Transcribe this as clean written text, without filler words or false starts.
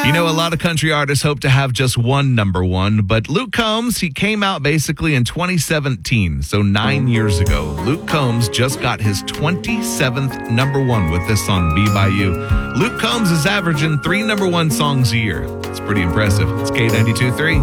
A lot of country artists hope to have just one number one, but Luke Combs, he came out basically in 2017, so 9 years ago. Luke Combs just got his 27th number one with this song, Be By You. Luke Combs is averaging 3 number one songs a year. It's pretty impressive. It's K92.3.